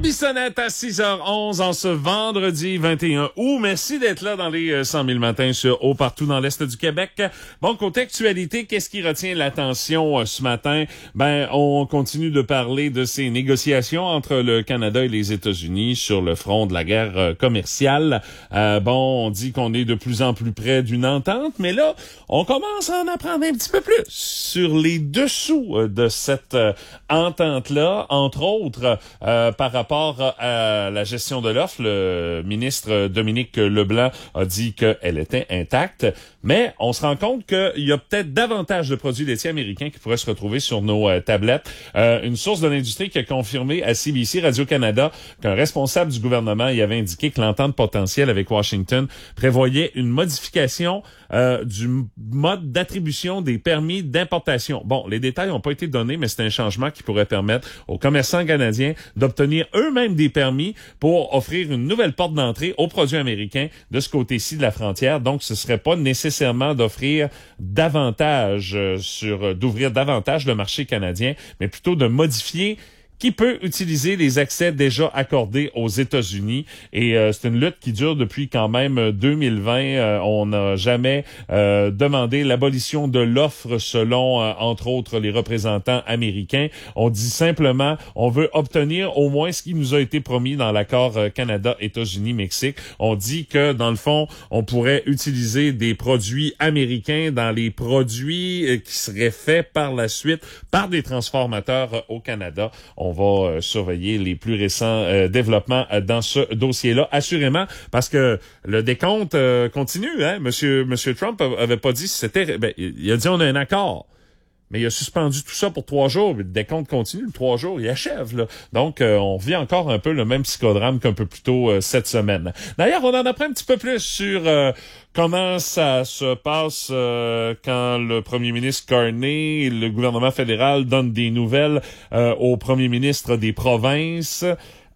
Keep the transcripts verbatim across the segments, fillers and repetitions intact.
Bissonnette à six heures onze en ce vendredi vingt et un août. Merci d'être là dans les cent mille matins sur Haut partout dans l'Est du Québec. Bon, côté actualité, qu'est-ce qui retient l'attention euh, ce matin? Ben, on continue de parler de ces négociations entre le Canada et les États-Unis sur le front de la guerre euh, commerciale. Euh, bon, on dit qu'on est de plus en plus près d'une entente, mais là, on commence à en apprendre un petit peu plus sur les dessous euh, de cette euh, entente-là, entre autres, euh, par rapport à la gestion de l'offre. Le ministre Dominique Leblanc a dit qu'elle était intacte, mais on se rend compte qu'il y a peut-être davantage de produits laitiers américains qui pourraient se retrouver sur nos euh, tablettes. Euh, une source de l'industrie qui a confirmé à C B C Radio-Canada qu'un responsable du gouvernement y avait indiqué que l'entente potentielle avec Washington prévoyait une modification euh, du mode d'attribution des permis d'importation. Bon, les détails n'ont pas été donnés, mais c'est un changement qui pourrait permettre aux commerçants canadiens d'obtenir eux-mêmes des permis pour offrir une nouvelle porte d'entrée aux produits américains de ce côté-ci de la frontière. Donc, ce serait pas nécessairement d'offrir davantage euh, sur d'ouvrir davantage le marché canadien, mais plutôt de modifier qui peut utiliser les accès déjà accordés aux États-Unis. Et euh, c'est une lutte qui dure depuis quand même deux mille vingt. Euh, on n'a jamais euh, demandé l'abolition de l'offre selon, euh, entre autres, les représentants américains. On dit simplement, on veut obtenir au moins ce qui nous a été promis dans l'accord euh, Canada-États-Unis-Mexique. On dit que, dans le fond, on pourrait utiliser des produits américains dans les produits euh, qui seraient faits par la suite par des transformateurs euh, au Canada. On va euh, surveiller les plus récents euh, développements euh, dans ce dossier-là, assurément, parce que le décompte euh, continue. Hein? Monsieur, Monsieur Trump avait pas dit si c'était... Ben, il a dit on a un accord. Mais il a suspendu tout ça pour trois jours. Le décompte continue, trois jours, il achève. Là. Donc, euh, on vit encore un peu le même psychodrame qu'un peu plus tôt euh, cette semaine. D'ailleurs, on en apprend un petit peu plus sur euh, comment ça se passe euh, quand le premier ministre Carney et le gouvernement fédéral donnent des nouvelles euh, au premier ministre des provinces.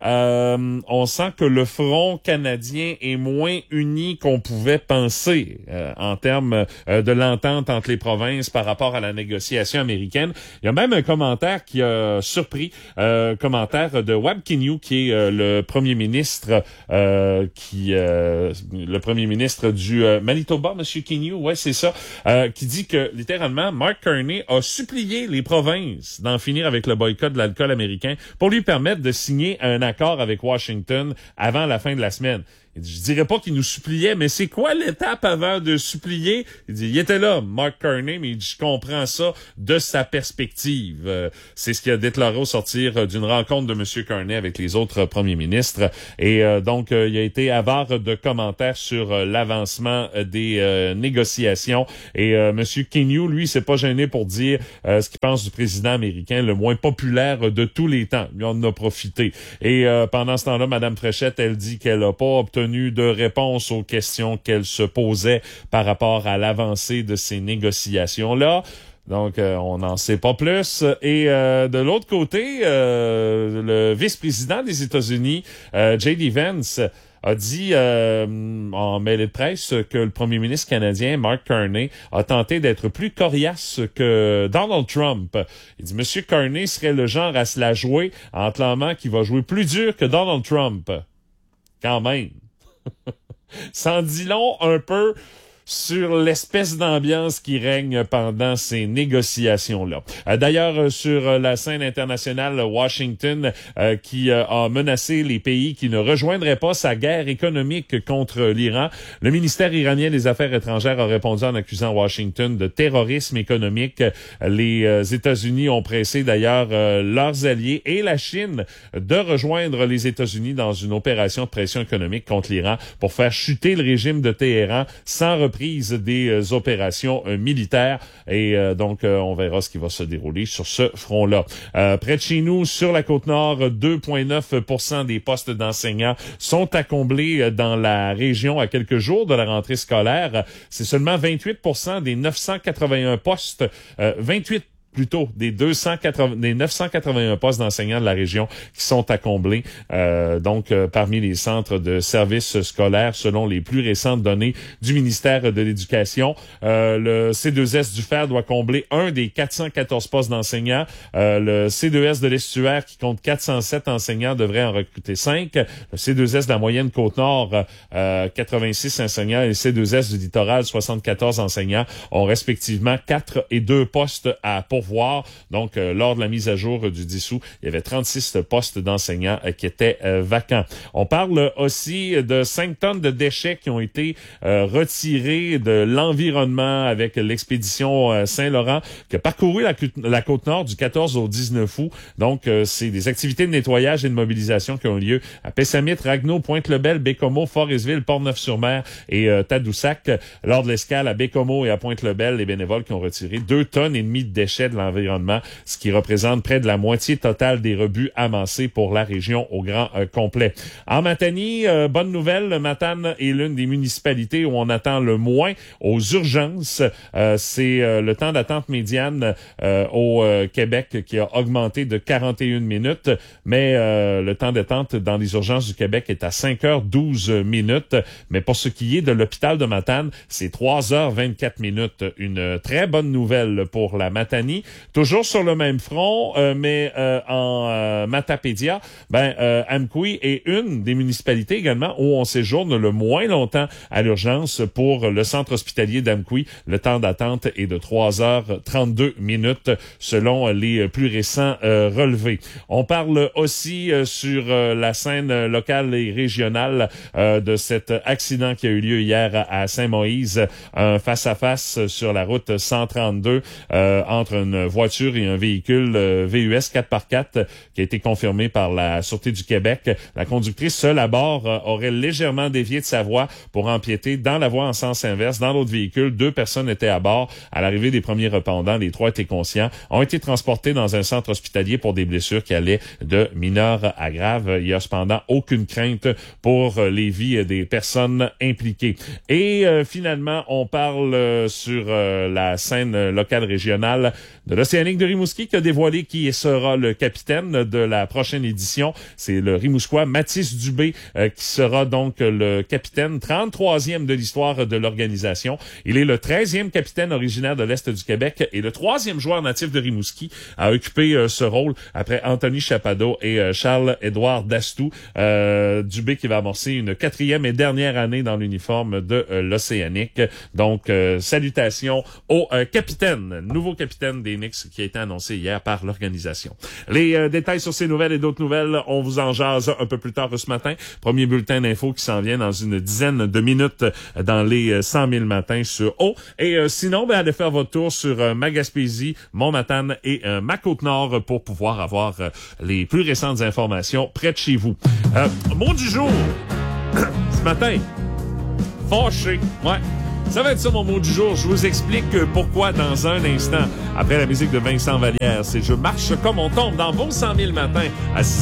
Euh, on sent que le front canadien est moins uni qu'on pouvait penser euh, en termes euh, de l'entente entre les provinces par rapport à la négociation américaine. Il y a même un commentaire qui a surpris, euh, commentaire de Wab Kinew, qui est euh, le premier ministre euh, qui euh, le premier ministre du euh, Manitoba, Monsieur Kinew, ouais c'est ça, euh, qui dit que littéralement Mark Carney a supplié les provinces d'en finir avec le boycott de l'alcool américain pour lui permettre de signer un accord avec Washington avant la fin de la semaine. Il dit, je dirais pas qu'il nous suppliait, mais c'est quoi l'étape avant de supplier? Il dit, il était là, Mark Carney, mais il dit, je comprends ça de sa perspective. Euh, c'est ce qu'il a déclaré au sortir d'une rencontre de M. Carney avec les autres premiers ministres. Et euh, donc, euh, il a été avare de commentaires sur euh, l'avancement euh, des euh, négociations. Et euh, M. Kinew, lui, s'est pas gêné pour dire euh, ce qu'il pense du président américain le moins populaire de tous les temps. Lui, on en a profité. Et euh, pendant ce temps-là, Mme Fréchette, elle dit qu'elle n'a pas obtenu de réponse aux questions qu'elle se posait par rapport à l'avancée de ces négociations-là. Donc, euh, on n'en sait pas plus. Et euh, de l'autre côté, euh, le vice-président des États-Unis, euh, J D Vance, a dit euh, en mêlée de presse que le premier ministre canadien, Mark Carney, a tenté d'être plus coriace que Donald Trump. Il dit, Monsieur Carney serait le genre à se la jouer en clamant qu'il va jouer plus dur que Donald Trump. Quand même. Ça en dit long un peu sur l'espèce d'ambiance qui règne pendant ces négociations-là. Euh, d'ailleurs, euh, sur euh, la scène internationale, Washington euh, qui euh, a menacé les pays qui ne rejoindraient pas sa guerre économique contre l'Iran. Le ministère iranien des Affaires étrangères a répondu en accusant Washington de terrorisme économique. Les euh, États-Unis ont pressé d'ailleurs euh, leurs alliés et la Chine de rejoindre les États-Unis dans une opération de pression économique contre l'Iran pour faire chuter le régime de Téhéran sans reprise des euh, opérations euh, militaires. Et euh, donc, euh, on verra ce qui va se dérouler sur ce front-là. Euh, près de chez nous, sur la Côte-Nord, deux virgule neuf pour cent des postes d'enseignants sont à combler euh, dans la région à quelques jours de la rentrée scolaire. C'est seulement vingt-huit pour cent des neuf cent quatre-vingt-un postes, euh, vingt-huit plutôt des deux cent quatre-vingts, des neuf cent quatre-vingt-un postes d'enseignants de la région qui sont à combler. Euh, donc, euh, parmi les centres de services scolaires, selon les plus récentes données du ministère de l'Éducation, euh, le C deux S du Fer doit combler un des quatre cent quatorze postes d'enseignants. Euh, le C deux S de l'Estuaire, qui compte quatre cent sept enseignants, devrait en recruter cinq. Le C deux S de la moyenne Côte-Nord, euh, quatre-vingt-six enseignants, et le C deux S du Littoral, soixante-quatorze enseignants, ont respectivement quatre et deux postes à pourvoir. Donc, euh, lors de la mise à jour du dix août, il y avait trente-six postes d'enseignants euh, qui étaient euh, vacants. On parle aussi de cinq tonnes de déchets qui ont été euh, retirés de l'environnement avec l'expédition euh, Saint-Laurent qui a parcouru la, la Côte-Nord du quatorze au dix-neuf août. Donc, euh, c'est des activités de nettoyage et de mobilisation qui ont lieu à Pessamit, Ragno, Pointe-le-Bel, Bécomo, Forestville, Port-Neuf-sur-Mer et euh, Tadoussac. Lors de l'escale à Bécomo et à Pointe-le-Bel, les bénévoles qui ont retiré deux tonnes et demie de déchets de l'environnement, ce qui représente près de la moitié totale des rebuts amassés pour la région au grand euh, complet. En Matanie, euh, bonne nouvelle, Matane est l'une des municipalités où on attend le moins aux urgences. Euh, c'est euh, le temps d'attente médiane euh, au euh, Québec qui a augmenté de quarante et une minutes, mais euh, le temps d'attente dans les urgences du Québec est à cinq heures douze minutes. Mais pour ce qui est de l'hôpital de Matane, c'est trois heures vingt-quatre minutes. Une très bonne nouvelle pour la Matanie. Toujours sur le même front, euh, mais euh, en euh, Matapédia, ben euh, Amqui est une des municipalités également où on séjourne le moins longtemps à l'urgence. Pour le centre hospitalier d'Amqui, le temps d'attente est de trois heures trente-deux minutes selon les plus récents euh, relevés. On parle aussi euh, sur euh, la scène locale et régionale euh, de cet accident qui a eu lieu hier à Saint-Moïse, un face-à-face sur la route cent trente-deux euh, entre une voiture et un véhicule euh, V U S quatre par quatre qui a été confirmé par la Sûreté du Québec. La conductrice seule à bord euh, aurait légèrement dévié de sa voie pour empiéter dans la voie en sens inverse. Dans l'autre véhicule, deux personnes étaient à bord. À l'arrivée des premiers répondants, les trois étaient conscients, ont été transportés dans un centre hospitalier pour des blessures qui allaient de mineures à graves. Il y a cependant aucune crainte pour les vies des personnes impliquées. Et euh, finalement, on parle euh, sur euh, la scène locale régionale de l'Océanique de Rimouski qui a dévoilé qui sera le capitaine de la prochaine édition. C'est le Rimousquois Mathis Dubé euh, qui sera donc le capitaine, trente-troisième de l'histoire de l'organisation. Il est le treizième capitaine originaire de l'Est du Québec et le troisième joueur natif de Rimouski à occuper euh, ce rôle après Anthony Chapadeau et euh, Charles-Édouard Dastou. Euh, Dubé qui va amorcer une quatrième et dernière année dans l'uniforme de euh, l'Océanique. Donc, euh, salutations au euh, capitaine, nouveau capitaine des Knicks qui a été annoncé hier par l'organisation. Les euh, détails sur ces nouvelles et d'autres nouvelles, on vous en jase un peu plus tard ce matin. Premier bulletin d'infos qui s'en vient dans une dizaine de minutes dans les cent mille matins sur O. Et euh, sinon, ben, allez faire votre tour sur euh, ma Gaspésie, mon Matane et euh, ma Côte-Nord pour pouvoir avoir euh, les plus récentes informations près de chez vous. Euh, mot du jour, ce matin, fâché, ouais. Ça va être ça mon mot du jour. Je vous explique pourquoi dans un instant. Après la musique de Vincent Vallière, c'est « Je marche comme on tombe » dans vos cent mille matins à